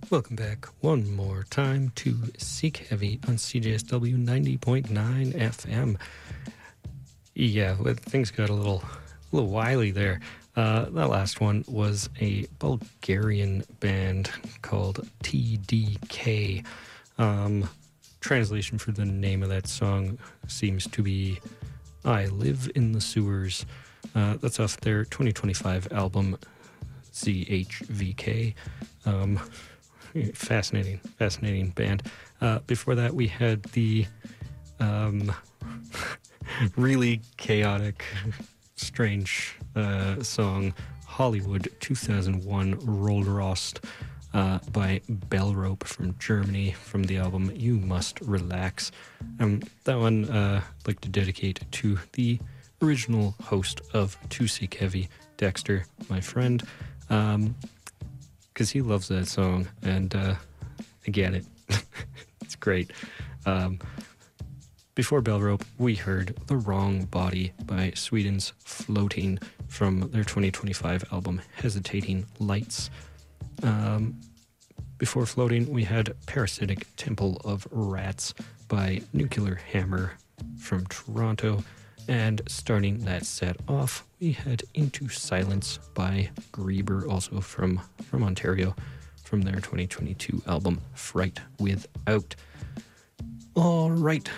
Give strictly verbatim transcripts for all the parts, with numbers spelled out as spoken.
Welcome back one more time to Seek Heavy on C J S W ninety point nine F M. Yeah, well, things got a little, a little wily there. Uh, that last one was a Bulgarian band called T D K. Um, translation for the name of that song seems to be I Live in the Sewers. Uh, that's off their twenty twenty-five album Z H V K. Um, fascinating, fascinating band. Uh, before that, we had the um, really chaotic, strange uh, song Hollywood two thousand one Rollrost uh, by Bellrope from Germany from the album You Must Relax. Um, that one uh, I'd like to dedicate to the original host of To Seek Heavy, Dexter, my friend, um, because he loves that song, and uh, I get it. It's great. Um, before Bellrope, we heard The Wrong Body by Sweden's Floating from their twenty twenty-five album Hesitating Lights. Um, before Floating, we had Parasitic Temple of Rats by Nuclear Hammer from Toronto. And starting that set off, we head Into Silence by Grieber, also from, from Ontario, from their twenty twenty-two album Fright Without. All right.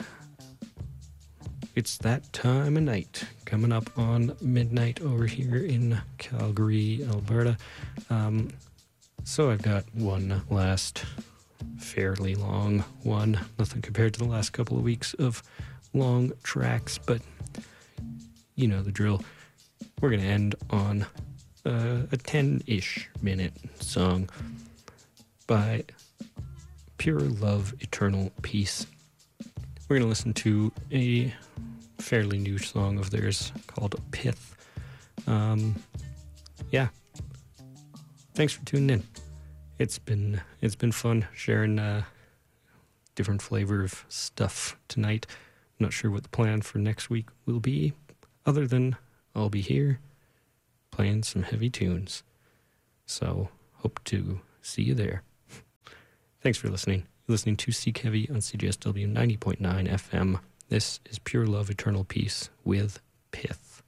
It's that time of night, coming up on midnight over here in Calgary, Alberta. Um, so I've got one last fairly long one. Nothing compared to the last couple of weeks of long tracks, but you know the drill. We're going to end on uh, a ten-ish minute song by Pure Love, Eternal Peace. We're going to listen to a fairly new song of theirs called Pith. Um, yeah. Thanks for tuning in. It's been it's been fun sharing uh, different flavor of stuff tonight. I'm not sure what the plan for next week will be, other than I'll be here playing some heavy tunes. So, hope to see you there. Thanks for listening. You're listening to Seek Heavy on C J S W ninety point nine F M. This is Pure Love, Eternal Peace with Pith.